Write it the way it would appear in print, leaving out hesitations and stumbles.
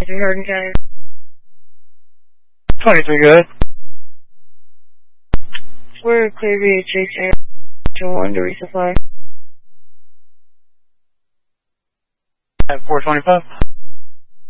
Hardin County. 23, go ahead. We're clear via Chase Air 1 to resupply. At 425.